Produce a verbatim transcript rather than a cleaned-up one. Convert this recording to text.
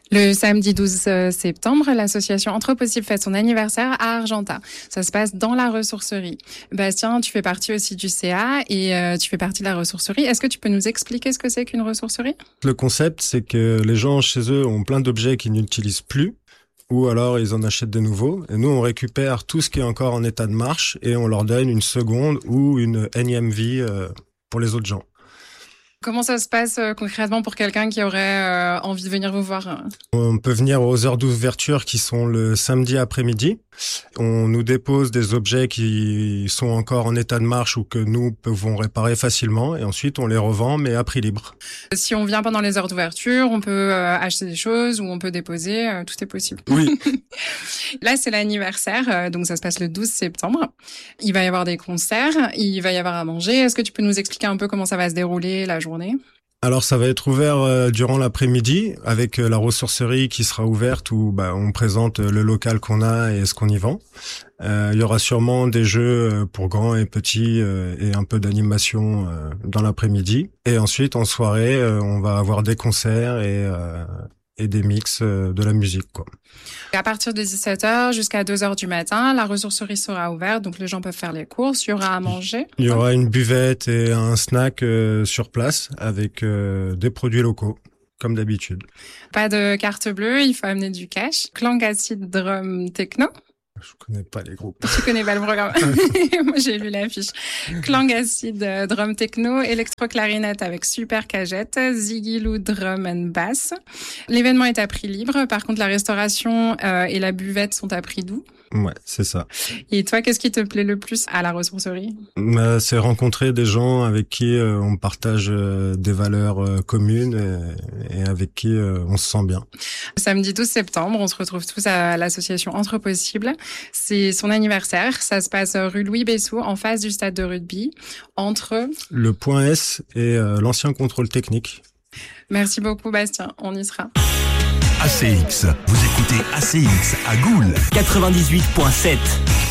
Le samedi douze septembre, l'association Entre Possibles fête son anniversaire à Argentat. Ça se passe dans la ressourcerie. Bastien, tu fais partie aussi du C A et euh, tu fais partie de la ressourcerie. Est-ce que tu peux nous expliquer ce que c'est qu'une ressourcerie ? Le concept, c'est que les gens chez eux ont plein d'objets qu'ils n'utilisent plus, ou alors ils en achètent de nouveaux. Et nous, on récupère tout ce qui est encore en état de marche et on leur donne une seconde ou une énième vie euh, pour les autres gens. Comment ça se passe euh, concrètement pour quelqu'un qui aurait euh, envie de venir vous voir ? On peut venir aux heures d'ouverture qui sont le samedi après-midi. On nous dépose des objets qui sont encore en état de marche ou que nous pouvons réparer facilement et ensuite on les revend mais à prix libre. Si on vient pendant les heures d'ouverture, on peut euh, acheter des choses ou on peut déposer, euh, tout est possible. Oui. Là, c'est l'anniversaire, euh, donc ça se passe le douze septembre. Il va y avoir des concerts, il va y avoir à manger. Est-ce que tu peux nous expliquer un peu comment ça va se dérouler la journée ? Alors ça va être ouvert euh, durant l'après-midi avec euh, la ressourcerie qui sera ouverte où bah, on présente euh, le local qu'on a et ce qu'on y vend. Euh, il y aura sûrement des jeux euh, pour grands et petits euh, et un peu d'animation euh, dans l'après-midi. Et ensuite en soirée, euh, on va avoir des concerts et euh, et des mix euh, de la musique, quoi. À partir de dix-sept heures jusqu'à deux heures du matin, la ressourcerie sera ouverte, donc les gens peuvent faire les courses, il y aura à manger. Il y aura une buvette et un snack euh, sur place avec euh, des produits locaux, comme d'habitude. Pas de carte bleue, il faut amener du cash. Clang Acid Drum Techno. Je connais pas les groupes. Tu connais pas le programme. Moi, j'ai lu l'affiche. Clang Acid euh, Drum Techno, électro-clarinette avec super cagette, Ziggy Lou Drum and Bass. L'événement est à prix libre. Par contre, la restauration euh, et la buvette sont à prix doux. Ouais, c'est ça. Et toi, qu'est-ce qui te plaît le plus à la ressourcerie ? Bah, c'est rencontrer des gens avec qui euh, on partage euh, des valeurs euh, communes et, et avec qui euh, on se sent bien. Samedi douze septembre, on se retrouve tous à l'association Entre Possibles. C'est son anniversaire. Ça se passe rue Louis Bessou, en face du stade de rugby, entre... Le Point S et euh, l'ancien contrôle technique. Merci beaucoup, Bastien. On y sera. A C X, vous écoutez A C X à Goul quatre-vingt-dix-huit virgule sept.